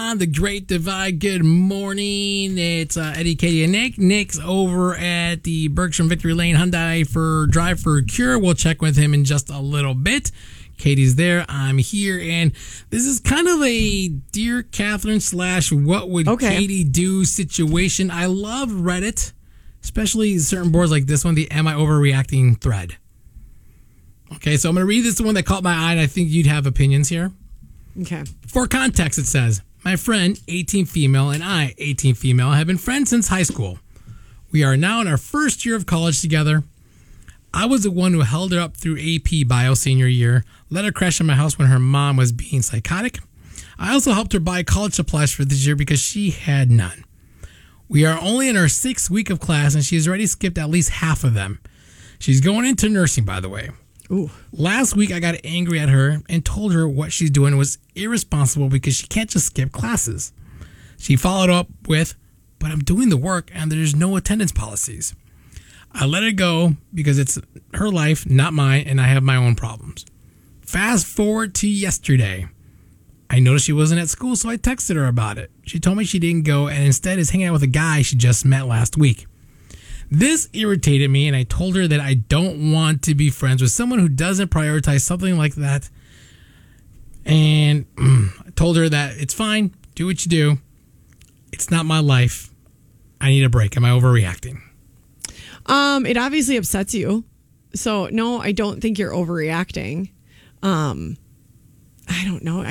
on the Great Divide. Good morning. It's Eddie, Katie, and Nick. Nick's over at the Bergstrom Victory Lane Hyundai for Drive for a Cure. We'll check with him in just a little bit. Katie's there. I'm here, and this is kind of a Dear Catherine / what would Katie do situation. I love Reddit, especially certain boards like this one, the Am I Overreacting thread. Okay, so I'm going to read this one that caught my eye, and I think you'd have opinions here. Okay. For context, it says, my friend, 18 female, and I, 18 female, have been friends since high school. We are now in our first year of college together. I was the one who held her up through AP Bio senior year, let her crash in my house when her mom was being psychotic. I also helped her buy college supplies for this year because she had none. We are only in our 6th week of class, and she has already skipped at least half of them. She's going into nursing, by the way. Ooh. Last week, I got angry at her and told her what she's doing was irresponsible because she can't just skip classes. She followed up with, but I'm doing the work and there's no attendance policies. I let it go because it's her life, not mine, and I have my own problems. Fast forward to yesterday. I noticed she wasn't at school, so I texted her about it. She told me she didn't go and instead is hanging out with a guy she just met last week. This irritated me, and I told her that I don't want to be friends with someone who doesn't prioritize something like that. And I told her that it's fine. Do what you do. It's not my life. I need a break. Am I overreacting? It obviously upsets you. So, no, I don't think you're overreacting. I don't know.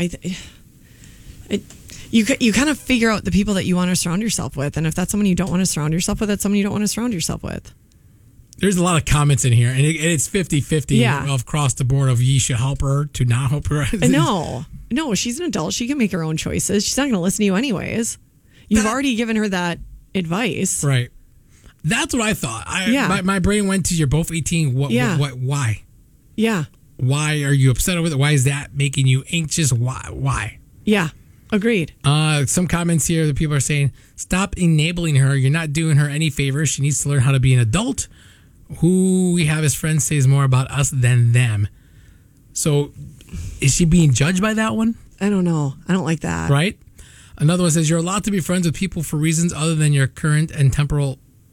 You kind of figure out the people that you want to surround yourself with. And if that's someone you don't want to surround yourself with, that's someone you don't want to surround yourself with. There's a lot of comments in here, and it's 50-50 across the board of you should help her to not help her. No, she's an adult. She can make her own choices. She's not going to listen to you anyways. You've already given her that advice. Right. That's what I thought. My brain went to, you're both 18. Why? Yeah. Why are you upset with it? Why is that making you anxious? Why? Yeah. Agreed. Some comments here that people are saying, stop enabling her. You're not doing her any favors. She needs to learn how to be an adult. Who we have as friends says more about us than them. So is she being judged by that one? I don't know. I don't like that. Right? Another one says, you're allowed to be friends with people for reasons other than your current and temporal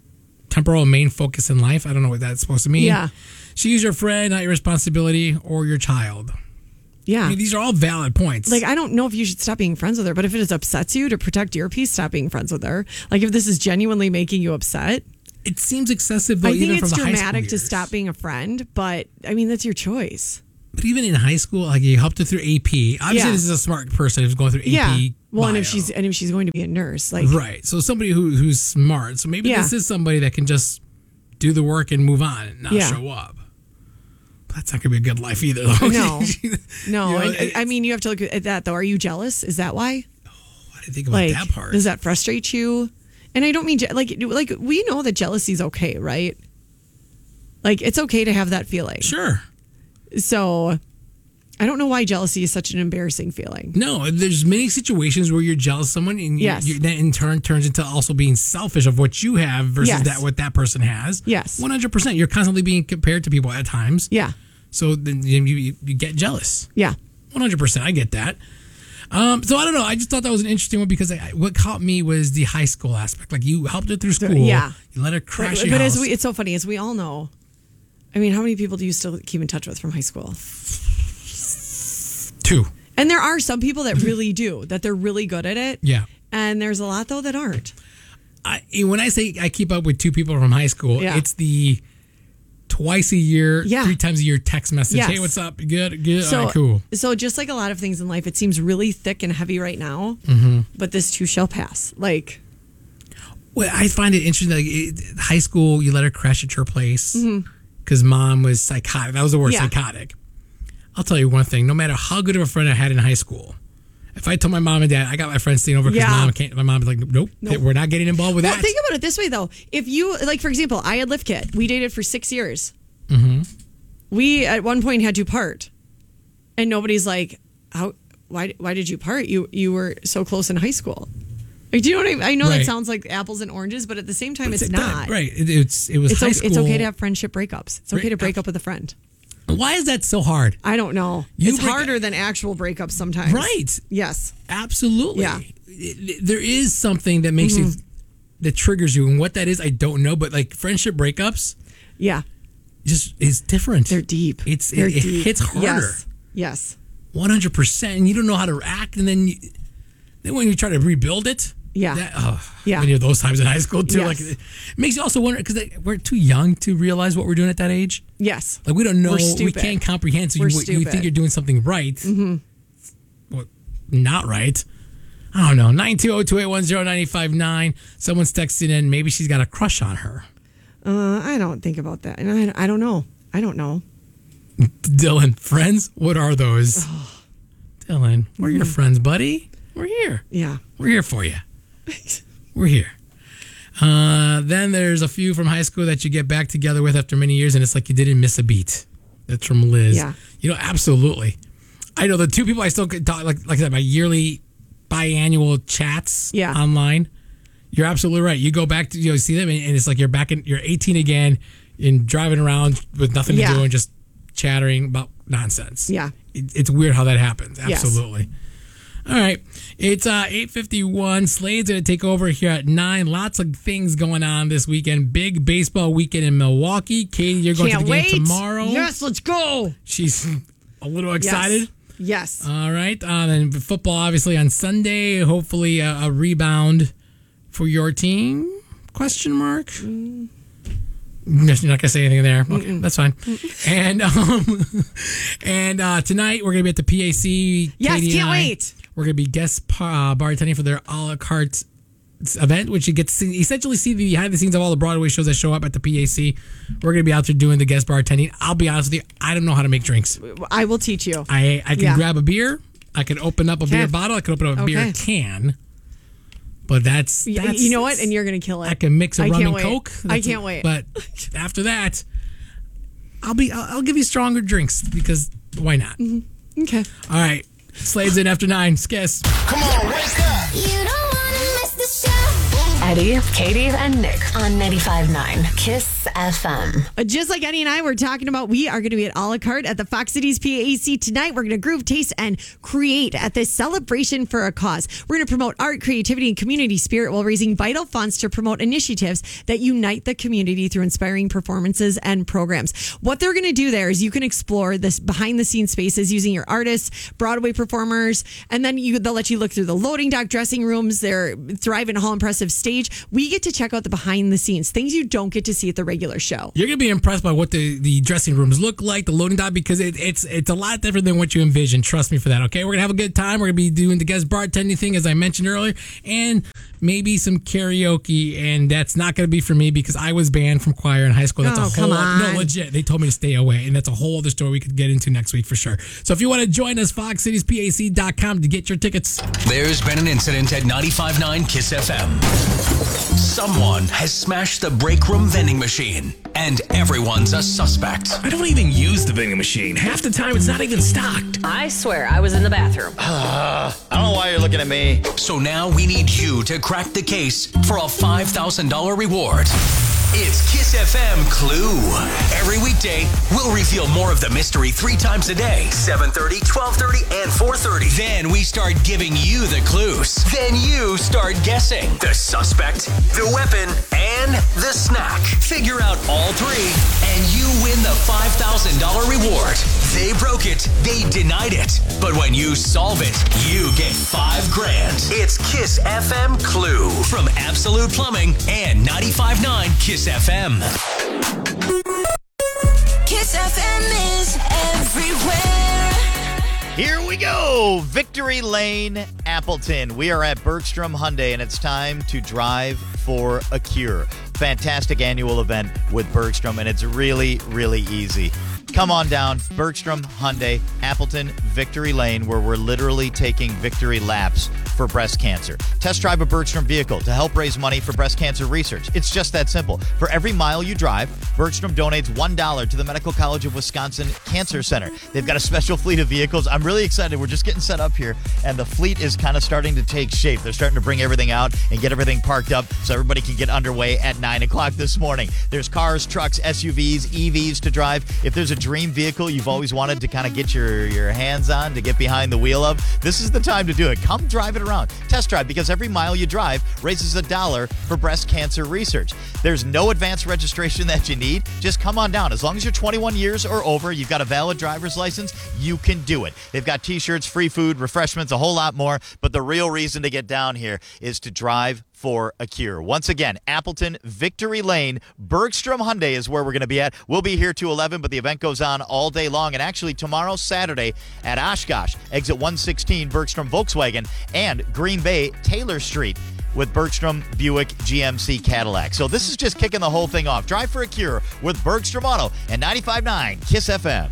main focus in life. I don't know what that's supposed to mean. Yeah. She's your friend, not your responsibility or your child. Yeah. I mean, these are all valid points. Like, I don't know if you should stop being friends with her, but if it upsets you to protect your peace, stop being friends with her. Like, if this is genuinely making you upset. It seems excessive, though, even from the high school years. I think it's dramatic to stop being a friend, but, I mean, that's your choice. But even in high school, like, you helped her through AP. Obviously, this is a smart person who's going through AP. Yeah. Well, bio. and if she's going to be a nurse. Like, right. So somebody who's smart. So maybe this is somebody that can just do the work and move on and not show up. That's not going to be a good life either, though. No. No. I mean, you have to look at that, though. Are you jealous? Is that why? Oh, I didn't think about that part. Does that frustrate you? And I don't mean, like we know that jealousy is okay, right? Like, it's okay to have that feeling. Sure. So, I don't know why jealousy is such an embarrassing feeling. No, there's many situations where you're jealous of someone, and that in turn turns into also being selfish of what you have versus what that person has. Yes. 100%. You're constantly being compared to people at times. Yeah. So then you get jealous. Yeah. 100%. I get that. So I don't know. I just thought that was an interesting one because what caught me was the high school aspect. Like, you helped her through school. Yeah. You let her crash your house. But it's so funny. As we all know, I mean, how many people do you still keep in touch with from high school? 2. And there are some people that really do, that they're really good at it. Yeah. And there's a lot, though, that aren't. When I say I keep up with 2 people from high school, it's the twice a year, 3 times a year text message. Yes. Hey, what's up? Good. So, all right, cool. So just like a lot of things in life, it seems really thick and heavy right now, but this too shall pass. Like, well, I find it interesting. Like, high school, you let her crash at your place because mom was psychotic. That was the word, psychotic. I'll tell you one thing. No matter how good of a friend I had in high school, if I told my mom and dad, I got my friend staying over because my mom was like, nope, we're not getting involved with that. Think about it this way, though. If you, like, for example, I had Lift Kit. We dated for 6 years. We, at one point, had to part. And nobody's like, why did you part? You were so close in high school. Like, do you know what I mean? I know that sounds like apples and oranges, but at the same time, it's not. Right. It was high school. It's okay to have friendship breakups. It's okay to break up with a friend. Why is that so hard? I don't know. It's harder than actual breakups sometimes. Right. Yes. Absolutely. Yeah. There is something that makes you, that triggers you. And what that is, I don't know. But like friendship breakups. Yeah. Just is different. They're deep. It hits harder. Yes. 100%. And you don't know how to react. And then when you try to rebuild it. Yeah. Many of those times in high school too. Yes. Like it makes you also wonder because we're too young to realize what we're doing at that age. Yes. Like we don't know. We're stupid. We can't comprehend. So We're you stupid. think you're doing something right. Well, not right. I don't know. 920-281-0959. Someone's texting in. Maybe she's got a crush on her. I don't think about that. And I don't know. Dylan, friends? What are those? Dylan, we're your friends, buddy. We're here. Yeah. We're here for you. We're here. Then there's a few from high school that you get back together with after many years, and it's like you didn't miss a beat. That's from Liz. Yeah. Absolutely. I know the two people I still talk, like I said, my yearly biannual chats online. You're absolutely right. You go back to see them, and it's like you're 18 again and driving around with nothing to do and just chattering about nonsense. Yeah. It's weird how that happens. Yes. Absolutely. All right. It's 8:51. Slade's going to take over here at 9. Lots of things going on this weekend. Big baseball weekend in Milwaukee. Katie, you're going to the game tomorrow. Yes, let's go. She's a little excited. Yes. All right. Then football, obviously, on Sunday. Hopefully a rebound for your team? Question mark? You're not going to say anything there. Okay, that's fine. And tonight we're going to be at the PAC. Yes, Katie can't wait. We're going to be guest bartending for their a la carte event, which you get to essentially see the behind the scenes of all the Broadway shows that show up at the PAC. We're going to be out there doing the guest bartending. I'll be honest with you, I don't know how to make drinks. I will teach you. I can grab a beer. I can open up a beer bottle. I can open up a beer can. But that's you know what? And you're going to kill it. I can mix a rum and Coke. I can't wait. But after that, I'll give you stronger drinks because why not? Mm-hmm. Okay. All right. Slade's in after 9. Skiss. Come on, wake up. You don't want to miss the show. Eddie, Katie, and Nick on 95.9 Kiss FM. Just like Eddie and I were talking about, we are going to be at a la carte at the Fox Cities PAC tonight. We're going to groove, taste, and create at this celebration for a cause. We're going to promote art, creativity, and community spirit while raising vital funds to promote initiatives that unite the community through inspiring performances and programs. What they're going to do there is you can explore this behind-the-scenes spaces using your artists, Broadway performers, and then they'll let you look through the loading dock, dressing rooms, their Thrive and Hall impressive stage. We get to check out the behind-the-scenes, things you don't get to see at the regular show. You're going to be impressed by what the dressing rooms look like, the loading dock, because it's a lot different than what you envision. Trust me for that, okay? We're going to have a good time. We're going to be doing the guest bartending thing, as I mentioned earlier, and maybe some karaoke, and that's not going to be for me because I was banned from choir in high school. That's come on. No, legit. They told me to stay away, and that's a whole other story we could get into next week for sure. So if you want to join us, foxcitiespac.com to get your tickets. There's been an incident at 95.9 Kiss FM. Someone has smashed the break room vending machine, and everyone's a suspect. I don't even use the vending machine. Half the time, it's not even stocked. I swear, I was in the bathroom. I don't know why you're looking at me. So now we need you to crack the case for a $5,000 reward. It's Kiss FM Clue. Every weekday, we'll reveal more of the mystery 3 times a day. 7:30, 12:30, and 4:30. Then we start giving you the clues. Then you start guessing the suspect, the weapon, and the snack. Figure out all 3, and you win the $5,000 reward. They broke it. They denied it. But when you solve it, you get $5,000. It's Kiss FM Clue from Absolute Plumbing and 95.9 Kiss FM. Kiss FM is everywhere. Here we go. Victory Lane, Appleton. We are at Bergstrom Hyundai, and it's time to drive for a cure. Fantastic annual event with Bergstrom, and it's really, really easy. Come on down, Bergstrom Hyundai, Appleton, Victory Lane, where we're literally taking victory laps for breast cancer. Test drive a Bergstrom vehicle to help raise money for breast cancer research. It's just that simple. For every mile you drive, Bergstrom donates $1 to the Medical College of Wisconsin Cancer Center. They've got a special fleet of vehicles. I'm really excited. We're just getting set up here, and the fleet is kind of starting to take shape. They're starting to bring everything out and get everything parked up so everybody can get underway at 9 o'clock this morning. There's cars, trucks, SUVs, EVs to drive. If there's a dream vehicle you've always wanted to kind of get your hands on, to get behind the wheel of, this is the time to do it. Come drive it around. Test drive, because every mile you drive raises $1 for breast cancer research. There's no advanced registration that you need. Just come on down. As long as you're 21 years or over, you've got a valid driver's license, you can do it. They've got t-shirts, free food, refreshments, a whole lot more. But the real reason to get down here is to drive for a cure. Once again, Appleton, Victory Lane, Bergstrom Hyundai is where we're going to be at. We'll be here to 11, but the event goes on all day long. And actually tomorrow, Saturday, at Oshkosh, exit 116, Bergstrom Volkswagen, and Green Bay, Taylor Street, with Bergstrom Buick GMC Cadillac. So this is just kicking the whole thing off. Drive for a cure with Bergstrom Auto and 95.9 KISS FM.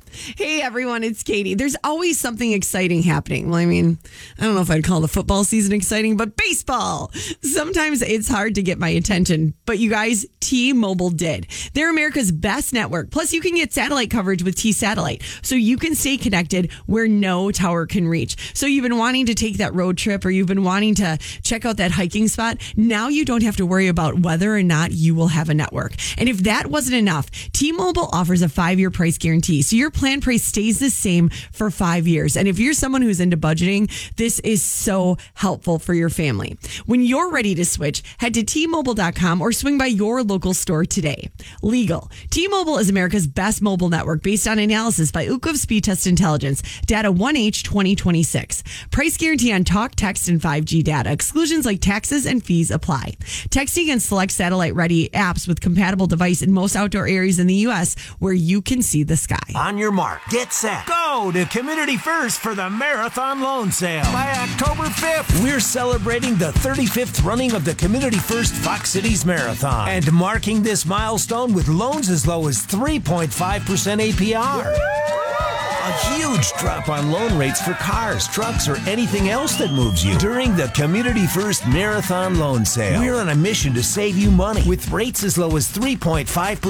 Hey everyone, it's Katie. There's always something exciting happening. Well, I mean, I don't know if I'd call the football season exciting, but baseball. Sometimes it's hard to get my attention, but you guys, T-Mobile did. They're America's best network. Plus, you can get satellite coverage with T-Satellite, so you can stay connected where no tower can reach. So you've been wanting to take that road trip, or you've been wanting to check out that hiking spot. Now you don't have to worry about whether or not you will have a network. And if that wasn't enough, T-Mobile offers a 5-year price guarantee. So your plan price stays the same for 5 years. And if you're someone who's into budgeting, this is so helpful for your family. When you're ready to switch, head to T-Mobile.com or swing by your local store today. Legal. T-Mobile is America's best mobile network based on analysis by Ookla Speed Test Intelligence. Data 1H 2026. Price guarantee on talk, text, and 5G data. Exclusions like taxes and fees apply. Texting and select satellite-ready apps with compatible device in most outdoor areas in the U.S. where you can see the sky. On your mark, get set, go to Community First for the Marathon Loan Sale. By October 5th, we're celebrating the 35th running of the Community First Fox Cities Marathon and marking this milestone with loans as low as 3.5% APR. A huge drop on loan rates for cars, trucks, or anything else that moves you during the Community First Marathon Loan Sale. We're on a mission to save you money with rates as low as 3.5%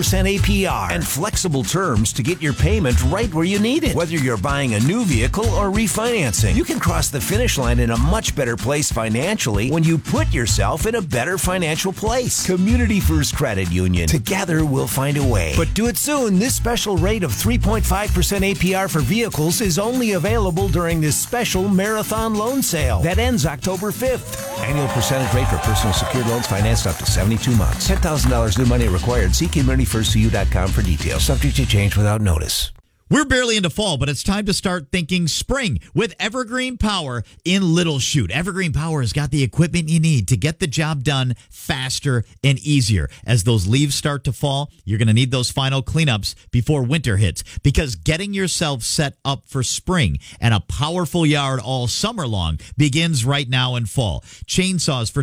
APR and flexible terms to get your payment right where you need it. Whether you're buying a new vehicle or refinancing, you can cross the finish line in a much better place financially when you put yourself in a better financial place. Community First Credit Union. Together we'll find a way. But do it soon. This special rate of 3.5% APR for vehicles is only available during this special marathon loan sale that ends October 5th. Annual percentage rate for personal secured loans financed up to 72 months. $10,000 new money required. See CommunityFirstCU.com for details. Subject to change without notice. We're barely into fall, but it's time to start thinking spring with Evergreen Power in Little Chute. Evergreen Power has got the equipment you need to get the job done faster and easier. As those leaves start to fall, you're going to need those final cleanups before winter hits, because getting yourself set up for spring and a powerful yard all summer long begins right now in fall. Chainsaws for